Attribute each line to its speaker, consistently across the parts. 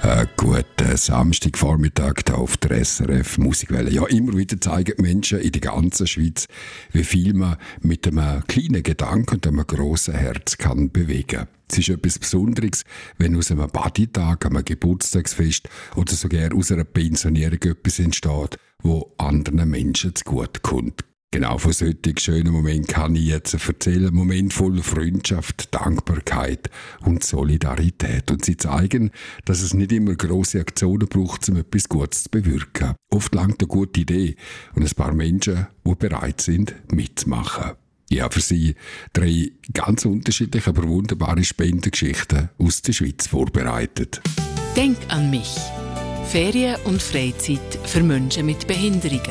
Speaker 1: Guten Samstagvormittag hier auf der SRF Musikwelle. Ja, immer wieder zeigen die Menschen in der ganzen Schweiz, wie viel man mit einem kleinen Gedanken und einem grossen Herz kann bewegen. Es ist etwas Besonderes, wenn aus einem Partytag, einem Geburtstagsfest oder sogar aus einer Pensionierung etwas entsteht, wo anderen Menschen zugute kommt. Genau von solchen schönen Momenten kann ich jetzt erzählen. Moment voller Freundschaft, Dankbarkeit und Solidarität. Und sie zeigen, dass es nicht immer grosse Aktionen braucht, um etwas Gutes zu bewirken. Oft langt eine gute Idee und ein paar Menschen, die bereit sind, mitzumachen. Ich habe für Sie 3 ganz unterschiedliche, aber wunderbare Spendengeschichten aus der Schweiz vorbereitet.
Speaker 2: Denk an mich. Ferien und Freizeit für Menschen mit Behinderungen.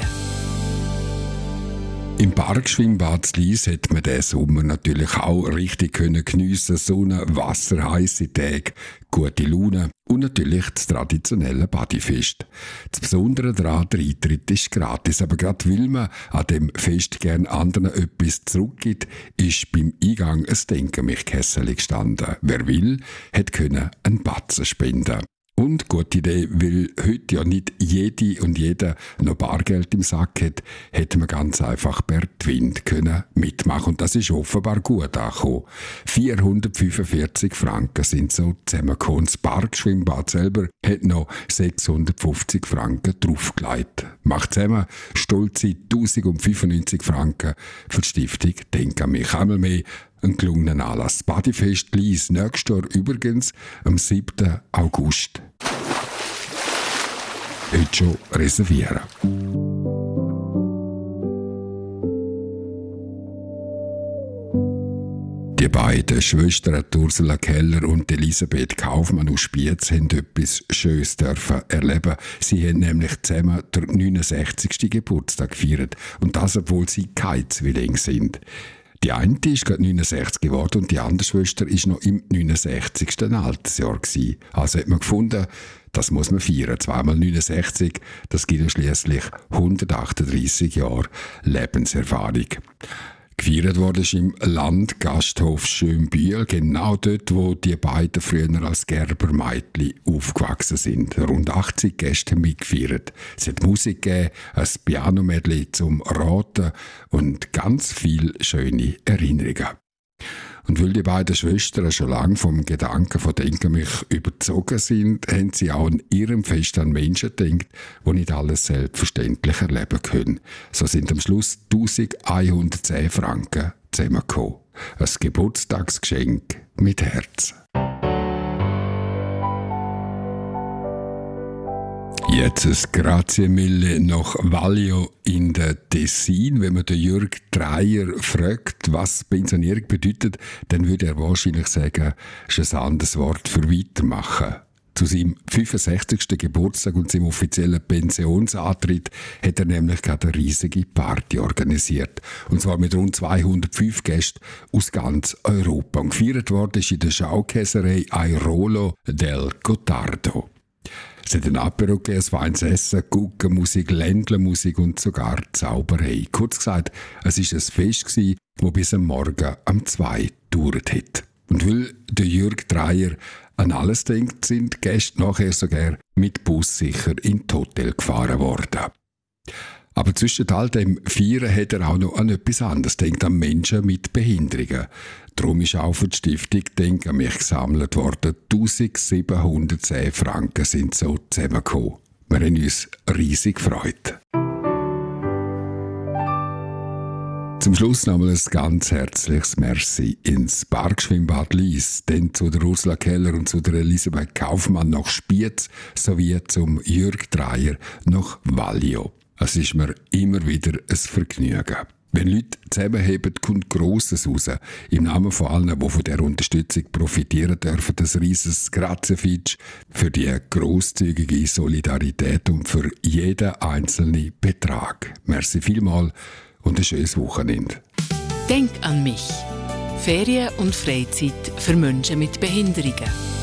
Speaker 1: Im Parkschwimmbad Lyss hat man diesen Sommer natürlich auch richtig geniessen. Sonne, Wasser, heisse Tage, gute Laune und natürlich das traditionelle Bodyfest. Das Besondere daran, der Eintritt ist gratis, aber gerade weil man an dem Fest gerne anderen etwas zurückgibt, ist beim Eingang ein Denken-mich-Kessel gestanden. Wer will, hat einen Batzen spenden. Und, gute Idee, weil heute ja nicht jede und jeder noch Bargeld im Sack hat, hätte man ganz einfach per Twint mitmachen. Und das ist offenbar gut angekommen. 445 Franken sind so zusammengekommen. Das Parkschwimmbad selber hat noch 650 Franken draufgelegt. Macht zusammen stolze 1095 Franken für die Stiftung Denk an mich. Einmal mehr ein gelungener Anlass. Das Bodyfest Lyss nächstes Jahr übrigens am 7. August. Heute schon reservieren. Die beiden Schwestern Ursula Keller und Elisabeth Kaufmann aus Spiez haben etwas Schönes erleben. Sie haben nämlich zusammen den 69. Geburtstag gefeiert. Und das, obwohl sie keine Zwillinge sind. Die eine ist gerade 69 geworden und die andere Schwester ist noch im 69. Altersjahr gewesen. Also hat man gefunden, das muss man feiern. 2 mal 69, das gibt ja schliesslich 138 Jahre Lebenserfahrung. Gefeiert wurde es im Landgasthof Schönbühl, genau dort, wo die beiden früher als Gerbermeitli aufgewachsen sind. Rund 80 Gäste haben mitgefeiert. Es hat Musik gegeben, ein Piano-Medley zum Raten und ganz viele schöne Erinnerungen. Und weil die beiden Schwestern schon lange vom Gedanken von Denken mich überzogen sind, haben sie auch an ihrem Fest an Menschen gedacht, die nicht alles selbstverständlich erleben können. So sind am Schluss 1110 Franken zusammengekommen. Ein Geburtstagsgeschenk mit Herz. Jetzt ein Grazie mille nach Valio in der Tessin. Wenn man den Jürg Dreyer fragt, was Pensionierung bedeutet, dann würde er wahrscheinlich sagen, es ist ein anderes Wort für weitermachen. Zu seinem 65. Geburtstag und seinem offiziellen Pensionsantritt hat er nämlich gerade eine riesige Party organisiert. Und zwar mit rund 205 Gästen aus ganz Europa. Und gefeiert worden ist in der Schaukäserei Airolo del Gottardo. Es hat ein Apero gegeben, ein feines Essen, Guggenmusik, Ländlermusik und sogar Zauberei. Kurz gesagt, es war ein Fest, das bis am Morgen um 2 gedauert hat. Und weil der Jürg Dreyer an alles denkt, sind die Gäste nachher sogar mit Bus sicher in das Hotel gefahren worden. Aber zwischen all dem Feiern hat er auch noch an etwas anderes gedacht, an Menschen mit Behinderungen. Darum ist auch für die Stiftung Denk an mich gesammelt worden. 1710 Franken sind so zusammengekommen. Wir haben uns riesig gefreut. Zum Schluss nochmal ein ganz herzliches Merci ins Parkschwimmbad Lyss, dann zu der Ursula Keller und zu der Elisabeth Kaufmann nach Spiez sowie zum Jürg Dreyer nach Valio. Es ist mir immer wieder ein Vergnügen. Wenn Leute zusammenheben, kommt Grosses raus. Im Namen von allen, die von dieser Unterstützung profitieren dürfen, ein riesiges Grazie-Fitsch für die grosszügige Solidarität und für jeden einzelnen Betrag. Merci vielmals und ein schönes Wochenende.
Speaker 2: Denk an mich. Ferien und Freizeit für Menschen mit Behinderungen.